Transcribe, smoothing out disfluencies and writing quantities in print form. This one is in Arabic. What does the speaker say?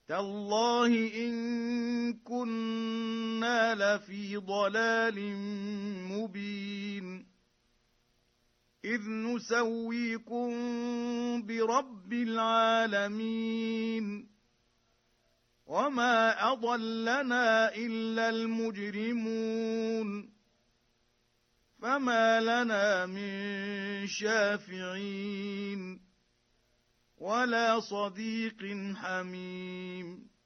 تالله إن كنا لفي ضلال مبين إذ نسويكم برب العالمين وما أضلنا إلا المجرمون فما لنا من شافعين ولا صديق حميم